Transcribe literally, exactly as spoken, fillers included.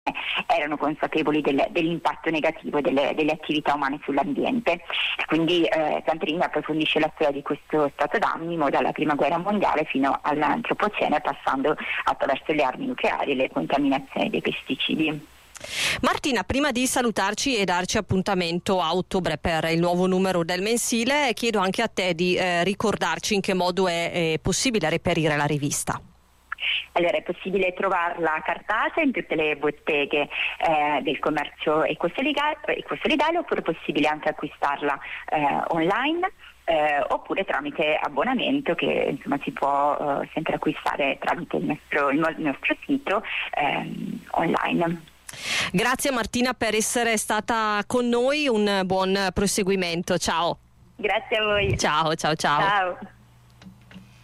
erano consapevoli del, dell'impatto negativo delle, delle attività umane sull'ambiente. Quindi eh, Zamperini approfondisce la storia di questo stato d'animo dalla prima guerra mondiale fino all'antropocene, passando attraverso le armi nucleari e le contaminazioni dei pesticidi. Martina, prima di salutarci e darci appuntamento a ottobre per il nuovo numero del mensile, chiedo anche a te di eh, ricordarci in che modo è, è possibile reperire la rivista. Allora, è possibile trovarla cartacea in tutte le botteghe eh, del commercio ecosolidale, oppure è possibile anche acquistarla eh, online. Eh, oppure tramite abbonamento che insomma si può eh, sempre acquistare tramite il nostro, il nostro sito eh, online. Grazie Martina per essere stata con noi, un buon proseguimento, ciao. Grazie a voi. Ciao, ciao, ciao. Ciao.